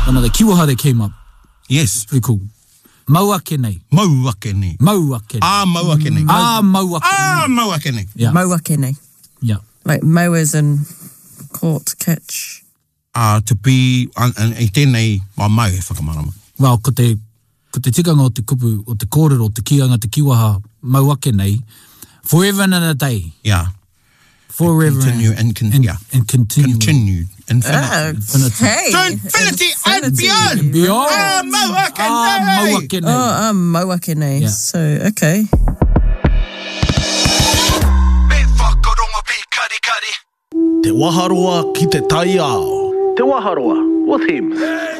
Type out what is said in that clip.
One of the kiwaha that came up. Yes. Pretty cool. Mauake nei. Mauake nei. Mauake nei. Mauake nei. Mauake nei. Mauake nei. Yeah. Mauake nei. Yeah. Like mowers and caught, catch. To be, I tēnei mau e whakamarama. Well, ko te tikanga o te kupu, o te kōrero, o te kianga, te kiwaha, mauake nei, forever and a day. Yeah. Forever continue and continue. Continued. Infinity. Hey. To infinity and beyond. Beyond. Mauake nei. Mauake nei. Mauake nei. Yeah. So, okay. Me whakaronga pi kari kari. Te waharoa ki te tai ao. Te waharoa with him.